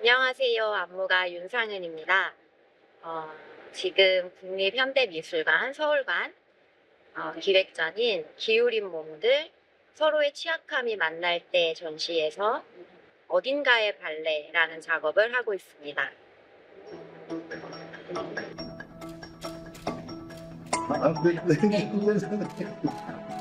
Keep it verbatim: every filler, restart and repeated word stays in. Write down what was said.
안녕하세요. 안무가 윤상은입니다. 어, 지금 국립현대미술관 서울관 어, 기획전인 기울인 몸들 서로의 취약함이 만날 때 전시에서 어딘가의 발레라는 작업을 하고 있습니다. 아, 네, 네, 괜찮아요.